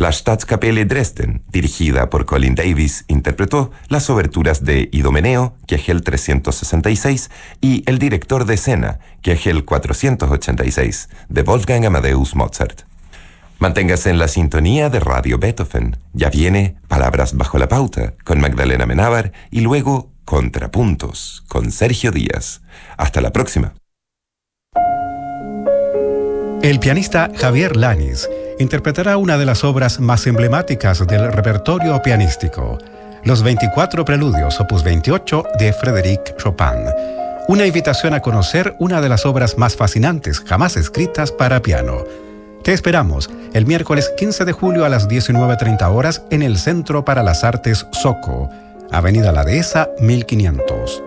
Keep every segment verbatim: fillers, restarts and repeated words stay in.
La Staatskapelle Dresden, dirigida por Colin Davis, interpretó las oberturas de Idomeneo, Kegel trescientos sesenta y seis, y el director de escena, Kegel cuatrocientos ochenta y seis, de Wolfgang Amadeus Mozart. Manténgase en la sintonía de Radio Beethoven. Ya viene Palabras bajo la pauta con Magdalena Menábar y luego Contrapuntos con Sergio Díaz. Hasta la próxima. El pianista Javier Lanis interpretará una de las obras más emblemáticas del repertorio pianístico, los veinticuatro Preludios, opus veintiocho, de Frédéric Chopin. Una invitación a conocer una de las obras más fascinantes jamás escritas para piano. Te esperamos el miércoles quince de julio a las diecinueve treinta horas en el Centro para las Artes Soco, Avenida La Dehesa, mil quinientos.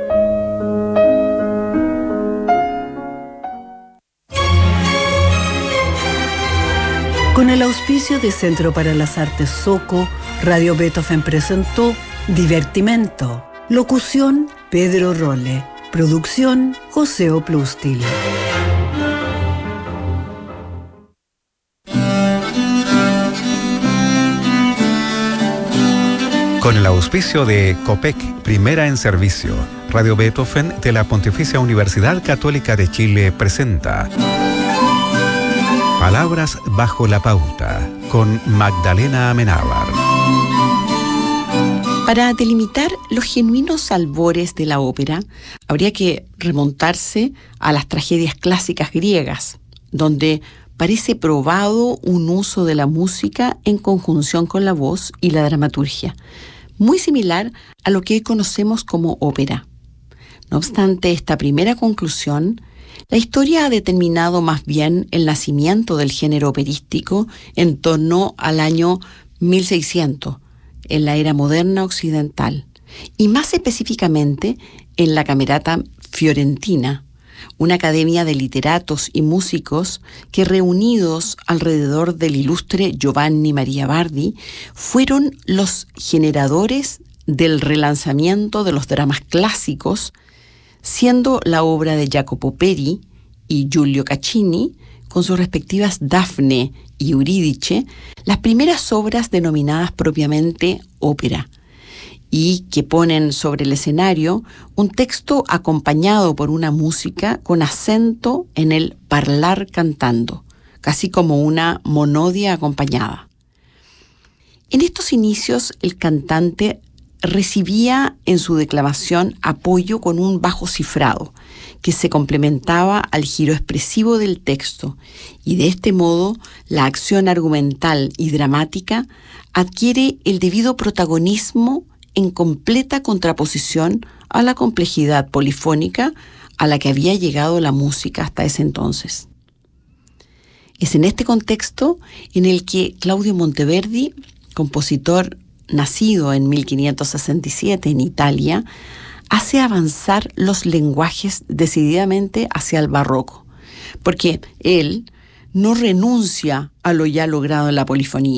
Con el auspicio de Centro para las Artes Soco, Radio Beethoven presentó Divertimento. Locución, Pedro Rolle. Producción, José Oplustil. Con el auspicio de COPEC, Primera en Servicio, Radio Beethoven de la Pontificia Universidad Católica de Chile presenta Palabras bajo la pauta, con Magdalena Amenábar. Para delimitar los genuinos albores de la ópera, habría que remontarse a las tragedias clásicas griegas, donde parece probado un uso de la música en conjunción con la voz y la dramaturgia, muy similar a lo que hoy conocemos como ópera. No obstante esta primera conclusión, la historia ha determinado más bien el nacimiento del género operístico en torno al año mil seiscientos, en la era moderna occidental, y más específicamente en la Camerata Fiorentina, una academia de literatos y músicos que, reunidos alrededor del ilustre Giovanni Maria Bardi, fueron los generadores del relanzamiento de los dramas clásicos, siendo la obra de Jacopo Peri y Giulio Caccini, con sus respectivas Dafne y Eurídice, las primeras obras denominadas propiamente ópera, y que ponen sobre el escenario un texto acompañado por una música con acento en el parlar cantando, casi como una monodia acompañada. En estos inicios, el cantante recibía en su declamación apoyo con un bajo cifrado, que se complementaba al giro expresivo del texto, y de este modo la acción argumental y dramática adquiere el debido protagonismo en completa contraposición a la complejidad polifónica a la que había llegado la música hasta ese entonces. Es en este contexto en el que Claudio Monteverdi, compositor nacido en mil quinientos sesenta y siete en Italia, hace avanzar los lenguajes decididamente hacia el barroco, porque él no renuncia a lo ya logrado en la polifonía.